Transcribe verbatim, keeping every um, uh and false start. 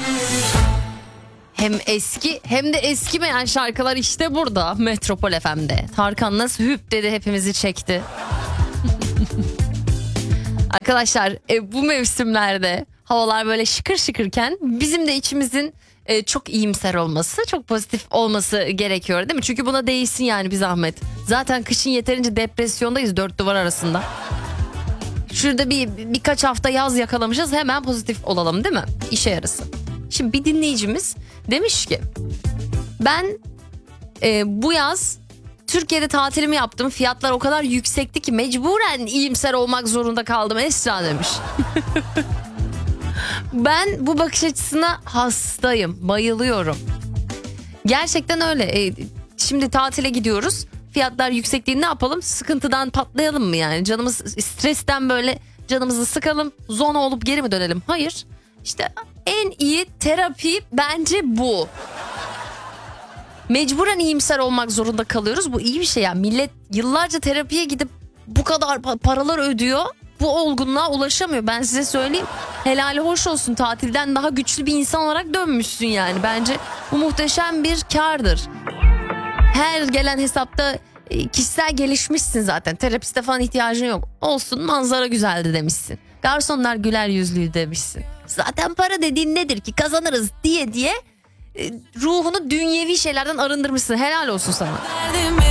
Hem eski hem de eskimeyen şarkılar işte burada Metropol F M'de. Tarkan nasıl hüp dedi hepimizi çekti. Arkadaşlar e, bu mevsimlerde havalar böyle şıkır şıkırken bizim de içimizin e, çok iyimser olması, çok pozitif olması gerekiyor değil mi? Çünkü buna değsin yani bir zahmet. Zaten kışın yeterince depresyondayız dört duvar arasında. Şurada bir birkaç hafta yaz yakalamışız, hemen pozitif olalım değil mi? İşe yarasın. Şimdi bir dinleyicimiz demiş ki ben e, bu yaz Türkiye'de tatilimi yaptım. Fiyatlar o kadar yüksekti ki mecburen iyimser olmak zorunda kaldım Esra demiş. Ben bu bakış açısına hastayım, bayılıyorum. Gerçekten öyle. E, şimdi tatile gidiyoruz. Fiyatlar yüksek değil, ne yapalım? Sıkıntıdan patlayalım mı yani? Canımız stresten böyle canımızı sıkalım, zona olup geri mi dönelim? Hayır. İşte en iyi terapi bence bu. Mecburen iyimser olmak zorunda kalıyoruz. Bu iyi bir şey yani. Millet yıllarca terapiye gidip bu kadar paralar ödüyor. Bu olgunluğa ulaşamıyor. Ben size söyleyeyim. Helali hoş olsun, tatilden daha güçlü bir insan olarak dönmüşsün yani. Bence bu muhteşem bir kârdır. Her gelen hesapta kişisel gelişmişsin zaten. Terapiste falan ihtiyacın yok. Olsun, manzara güzeldi demişsin. Garsonlar güler yüzlüydü demişsin. Zaten para dediğin nedir ki, kazanırız diye diye ruhunu dünyevi şeylerden arındırmışsın. Helal olsun sana.